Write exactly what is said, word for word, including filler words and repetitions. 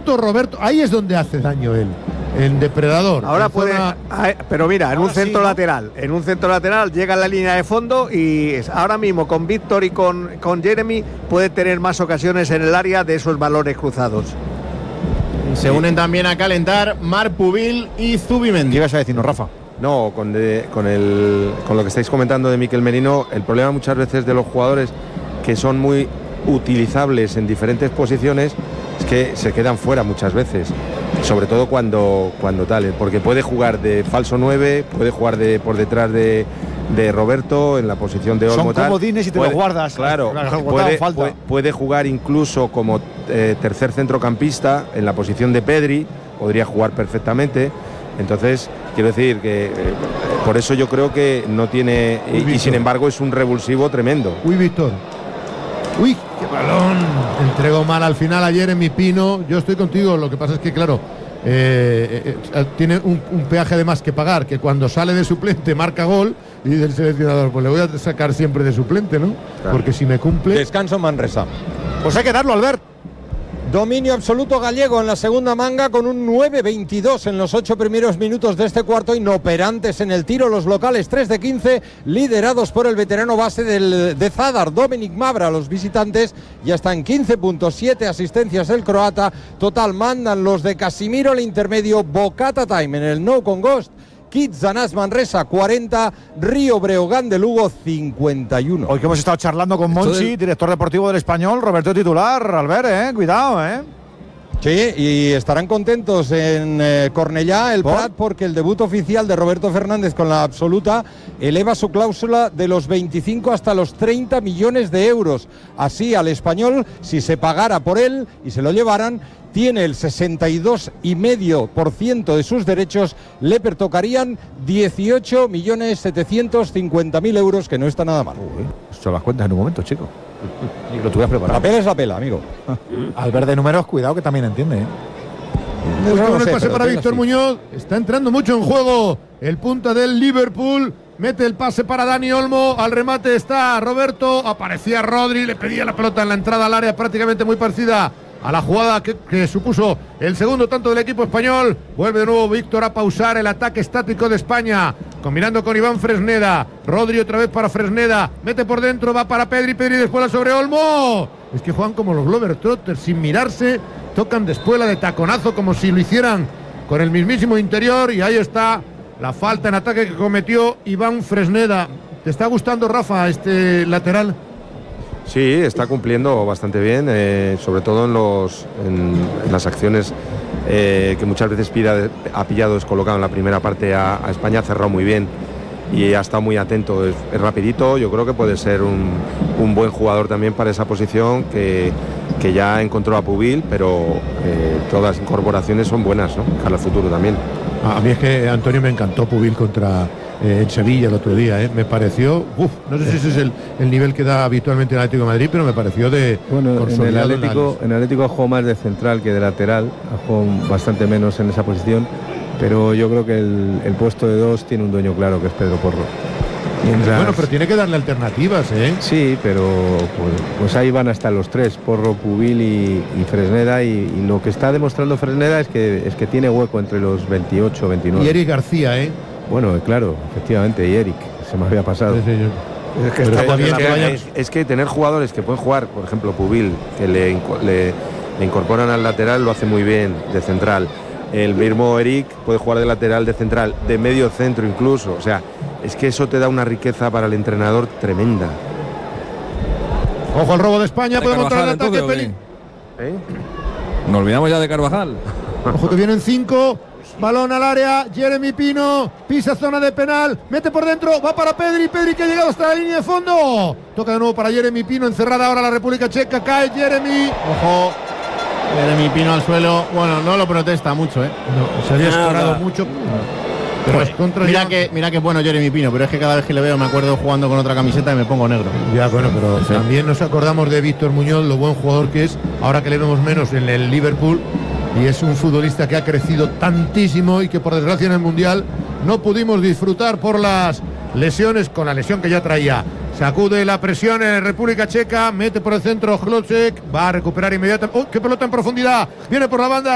Roberto, Roberto, ahí es donde hace daño él, en depredador. Ahora en puede, zona... pero mira, en ahora un centro sí, ¿no? lateral, en un centro lateral llega a la línea de fondo y ahora mismo con Víctor y con, con Jeremy puede tener más ocasiones en el área de esos balones cruzados. Se unen también a calentar Marc Pubil y Zubimendi. ¿Qué ibas a decirnos, Rafa? No, con, de, con, el, con lo que estáis comentando de Mikel Merino, el problema muchas veces de los jugadores que son muy utilizables en diferentes posiciones es que se quedan fuera muchas veces, sobre todo cuando, cuando tal, porque puede jugar de falso nueve, puede jugar de por detrás de, de Roberto en la posición de Olmo. Son comodines y te puede, los guardas. Claro, puede, puede, puede jugar incluso como eh, tercer centrocampista en la posición de Pedri, podría jugar perfectamente. Entonces, quiero decir que eh, por eso yo creo que no tiene, y, y sin embargo es un revulsivo tremendo. Uy, Víctor. Uy, qué balón. Entregó mal al final a Jeremy Pino. Yo estoy contigo, lo que pasa es que, claro, eh, eh, tiene un, un peaje de más que pagar, que cuando sale de suplente marca gol y dice el seleccionador, pues le voy a sacar siempre de suplente, ¿no? Claro. Porque si me cumple... Descanso Manresa. Pues hay que darlo, Albert. Dominio absoluto gallego en la segunda manga con un nueve veintidós en los ocho primeros minutos de este cuarto, inoperantes en el tiro los locales, tres de quince, liderados por el veterano base del, de Zadar, Dominic Mavra. Los visitantes ya están quince puntos, siete asistencias del croata. Total mandan los de Casimiro al intermedio, Bocata Time en el no con Ghost. Kitsanás Manresa cuarenta, Río Breogán de Lugo cincuenta y uno. Hoy que hemos estado charlando con Monchi, del... director deportivo del Español, Roberto titular, Albert, eh, cuidado, eh. Sí, y estarán contentos en eh, Cornellá, el ¿Por? Prat, porque el debut oficial de Roberto Fernández con la absoluta eleva su cláusula de los veinticinco hasta los treinta millones de euros. Así al Español, si se pagara por él y se lo llevaran, tiene el sesenta y dos coma cinco por ciento de sus derechos, le pertocarían dieciocho millones setecientos cincuenta mil euros, que no está nada mal. Uy, esto las cuentas en un momento, chico. Y lo tuvieras preparado. La pela es la pela, amigo. Albert de números, cuidado que también entiende, ¿eh? Pues no, no sé, el pase para Víctor sí. Muñoz. Está entrando mucho en juego el punta del Liverpool. Mete el pase para Dani Olmo. Al remate está Roberto. Aparecía Rodri. Le pedía la pelota en la entrada al área, prácticamente muy parecida a la jugada que, que supuso el segundo tanto del equipo español. Vuelve de nuevo Víctor a pausar el ataque estático de España, combinando con Iván Fresneda. Rodri otra vez para Fresneda, mete por dentro, va para Pedri, Pedri después la sobre Olmo. Es que juegan como los Globetrotters, sin mirarse, tocan después la de taconazo como si lo hicieran con el mismísimo interior, y ahí está la falta en ataque que cometió Iván Fresneda. ¿Te está gustando, Rafa, este lateral? Sí, está cumpliendo bastante bien, eh, sobre todo en, los, en, en las acciones eh, que muchas veces pida, ha pillado descolocado en la primera parte a, a España, ha cerrado muy bien y ha estado muy atento, es, es rapidito. Yo creo que puede ser un, un buen jugador también para esa posición, que, que ya encontró a Pubil, pero eh, todas las incorporaciones son buenas, ¿no? Para el futuro también. A mí es que Antonio me encantó Pubil contra eh, en Sevilla el otro día, ¿eh? Me pareció, uf, no sé si ese es el, el nivel que da habitualmente el Atlético de Madrid, pero me pareció de bueno, en el Atlético, en el Atlético ha jugado más de central que de lateral, ha jugado bastante menos en esa posición, pero yo creo que el, el puesto de dos tiene un dueño claro, que es Pedro Porro. Mientras... Bueno, pero tiene que darle alternativas, ¿eh? Sí, pero pues, pues ahí van a estar los tres, Porro, Pubil y, y Fresneda, y, y lo que está demostrando Fresneda es que, es que tiene hueco entre los veintiocho, veintinueve. Y Eric García, ¿eh? Bueno, claro, efectivamente, y Eric, se me había pasado. Sí, sí, es, que está bien, es, que, es, es que tener jugadores que pueden jugar, por ejemplo, Pubil, que le, le, le incorporan al lateral, lo hace muy bien, de central. El mismo Eric puede jugar de lateral, de central, de medio centro incluso. O sea, es que eso te da una riqueza para el entrenador tremenda. Ojo al robo de España, puede montar el ataque. Peli... ¿Eh? Nos olvidamos ya de Carvajal. Ojo que vienen cinco. Balón al área, Jeremy Pino, pisa zona de penal, mete por dentro, va para Pedri, Pedri que ha llegado hasta la línea de fondo. Toca de nuevo para Jeremy Pino, encerrada ahora la República Checa, cae Jeremy. Ojo, Jeremy Pino al suelo. Bueno, no lo protesta mucho, ¿eh? No, se había escorado mucho. Pero pues, contra mira ya... que mira que bueno Jeremy Pino, pero es que cada vez que le veo me acuerdo jugando con otra camiseta y me pongo negro. Ya, bueno, pero sí. También nos acordamos de Víctor Muñoz, lo buen jugador que es, ahora que le vemos menos en el Liverpool. Y es un futbolista que ha crecido tantísimo y que por desgracia en el Mundial no pudimos disfrutar por las lesiones, con la lesión que ya traía. Sacude la presión en República Checa, mete por el centro Hlocek, va a recuperar inmediatamente. ¡Oh, qué pelota en profundidad! Viene por la banda.